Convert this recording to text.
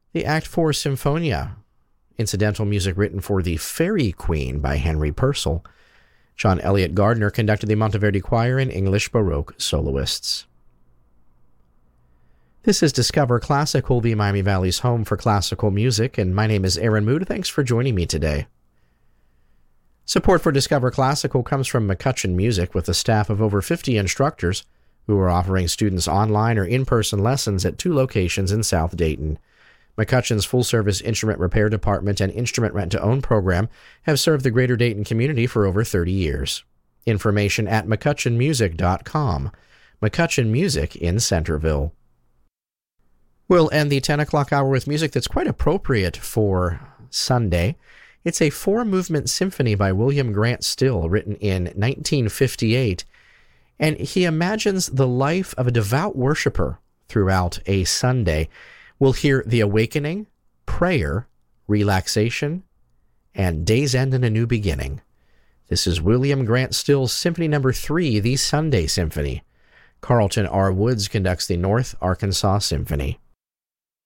The Act 4 Symphonia, incidental music written for the Fairy Queen by Henry Purcell. John Elliott Gardner conducted the Monteverdi Choir and English Baroque soloists. This is Discover Classical, the Miami Valley's home for classical music, and my name is Aaron Mood. Thanks for joining me today. Support for Discover Classical comes from McCutcheon Music, with a staff of over 50 instructors who are offering students online or in-person lessons at 2 locations in South Dayton. McCutcheon's full-service instrument repair department and instrument rent-to-own program have served the greater Dayton community for over 30 years. Information at mccutcheonmusic.com. McCutcheon Music in Centerville. We'll end the 10 o'clock hour with music that's quite appropriate for Sunday. It's a 4-movement symphony by William Grant Still, written in 1958, and he imagines the life of a devout worshiper throughout a Sunday. We'll hear the awakening, prayer, relaxation, and day's end and a new beginning. This is William Grant Still's Symphony No. 3, the Sunday Symphony. Carlton R. Woods conducts the North Arkansas Symphony.